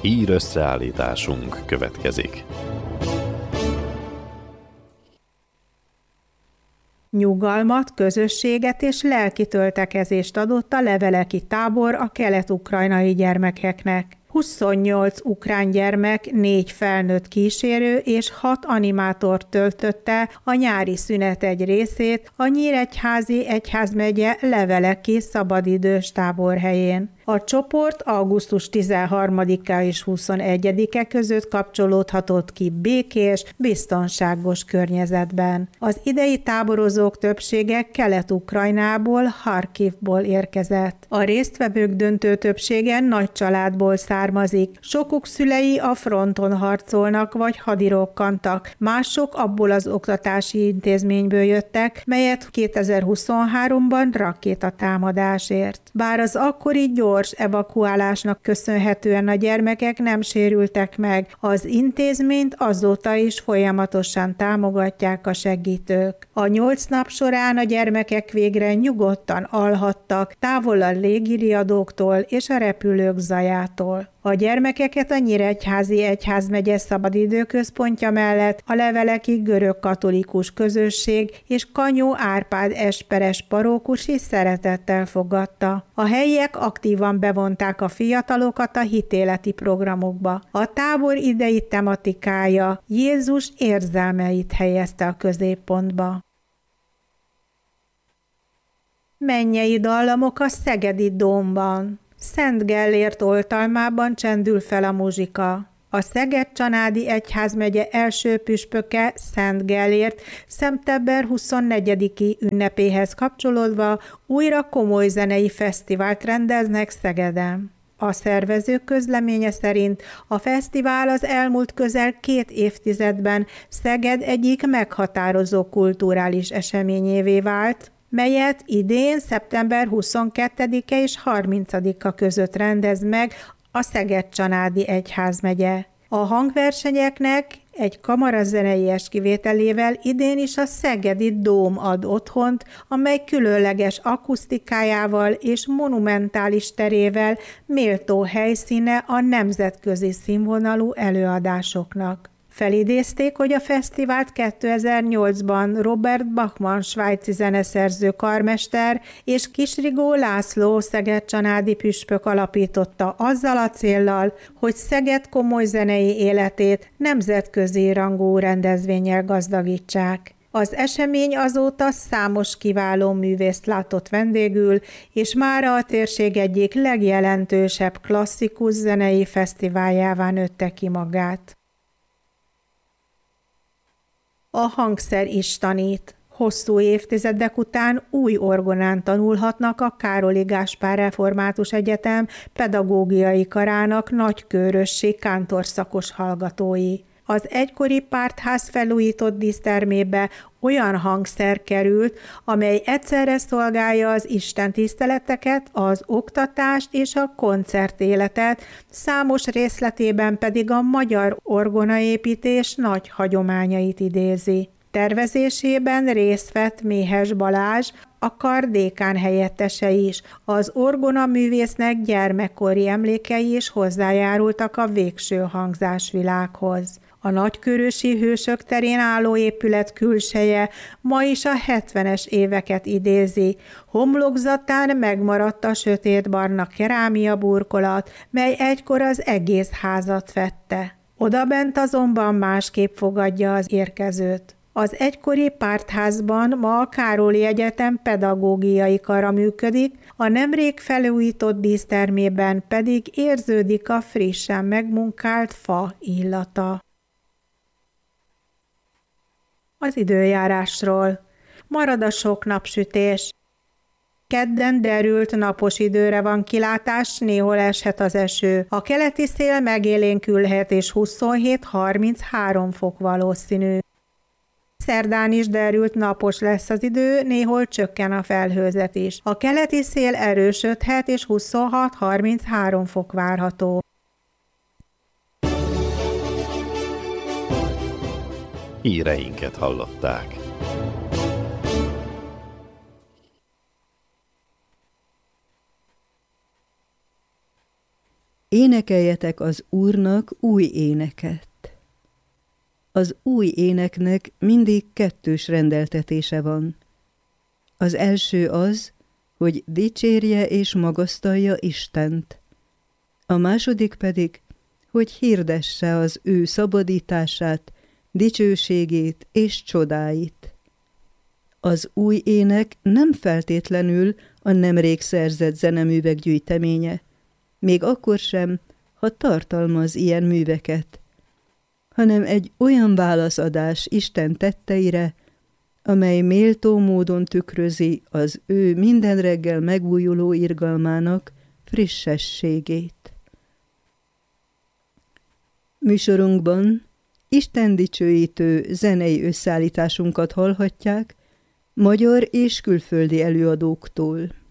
Ír összeállításunk következik. Nyugalmat, közösséget és lelki töltekezést adott a leveleki tábor a kelet-ukrajnai gyermekeknek. 28 ukrán gyermek, 4 felnőtt kísérő és 6 animátor töltötte a nyári szünet egy részét a Nyíregyházi egyházmegye leveleki szabadidős táborhelyén. A csoport augusztus 13-a és 21-e között kapcsolódhatott ki békés, biztonságos környezetben. Az idei táborozók többsége Kelet-Ukrajnából, Harkivból érkezett. A résztvevők döntő többsége nagy családból származik. Sokuk szülei a fronton harcolnak vagy hadirokkantak, mások abból az oktatási intézményből jöttek, melyet 2023-ban rakétatámadás ért. Bár az akkori gyors evakuálásnak köszönhetően a gyermekek nem sérültek meg, az intézményt azóta is folyamatosan támogatják a segítők. A 8 nap során a gyermekek végre nyugodtan alhattak, távol a légiriadóktól és a repülők zajától. A gyermekeket a Nyíregyházi egyházmegye szabadidőközpontja mellett a leveleki görög-katolikus közösség és Kanyó Árpád esperes parókus is szeretettel fogadta. A helyiek aktívan bevonták a fiatalokat a hitéleti programokba. A tábor idei tematikája Jézus érzelmeit helyezte a középpontba. Mennyei dallamok a Szegedi Dómban. Szent Gellért oltalmában csendül fel a muzsika. A Szeged-Csanádi egyházmegye első püspöke, Szent Gellért szeptember 24-i ünnepéhez kapcsolódva újra komoly zenei fesztivált rendeznek Szegeden. A szervezők közleménye szerint a fesztivál az elmúlt közel 2 évtizedben Szeged egyik meghatározó kulturális eseményévé vált, melyet idén szeptember 22-e és 30-a között rendez meg a Szeged-Csanádi egyházmegye. A hangversenyeknek egy kamarazeneies kivételével idén is a Szegedi Dóm ad otthont, amely különleges akusztikájával és monumentális terével méltó helyszíne a nemzetközi színvonalú előadásoknak. Felidézték, hogy a fesztivált 2008-ban Robert Bachmann svájci zeneszerző karmester és Kisrigó László szeged-csanádi püspök alapította azzal a céllal, hogy Szeged komoly zenei életét nemzetközi rangú rendezvénnyel gazdagítsák. Az esemény azóta számos kiváló művészt látott vendégül, és mára a térség egyik legjelentősebb klasszikus zenei fesztiváljává nőtte ki magát. A hangszer is tanít. Hosszú évtizedek után új orgonán tanulhatnak a Károli Gáspár Református Egyetem pedagógiai karának nagykőrössi kántorszakos hallgatói. Az egykori pártház felújított dísztermébe olyan hangszer került, amely egyszerre szolgálja az istentiszteleteket, az oktatást és a koncertéletet, számos részletében pedig a magyar orgonaépítés nagy hagyományait idézi. Tervezésében részt vett Méhes Balázs, a kar dékán helyettese is. Az orgona művésznek gyermekkori emlékei is hozzájárultak a végső hangzásvilághoz. A nagykörösi Hősök terén álló épület külseje ma is a 70-es éveket idézi. Homlokzatán megmaradt a sötétbarna kerámia burkolat, mely egykor az egész házat vette. Odabent azonban másképp fogadja az érkezőt. Az egykori pártházban ma a Károli Egyetem pedagógiai kara működik, a nemrég felújított dísztermében pedig érződik a frissen megmunkált fa illata. Az időjárásról. Marad a sok napsütés. Kedden derült napos időre van kilátás, néhol eshet az eső. A keleti szél megélénkülhet és 27-33 fok valószínű. Szerdán is derült napos lesz az idő, néhol csökken a felhőzet is. A keleti szél erősödhet és 26-33 fok várható. Híreinket hallották. Énekeljetek az Úrnak új éneket. Az új éneknek mindig kettős rendeltetése van. Az első az, hogy dicsérje és magasztalja Istent. A második pedig, hogy hirdesse az ő szabadítását, dicsőségét és csodáit. Az új ének nem feltétlenül a nemrég szerzett zeneművek gyűjteménye, még akkor sem, ha tartalmaz ilyen műveket, hanem egy olyan válaszadás Isten tetteire, amely méltó módon tükrözi az ő minden reggel megújuló irgalmának frissességét. Műsorunkban Isten dicsőítő zenei összeállításunkat hallhatják magyar és külföldi előadóktól.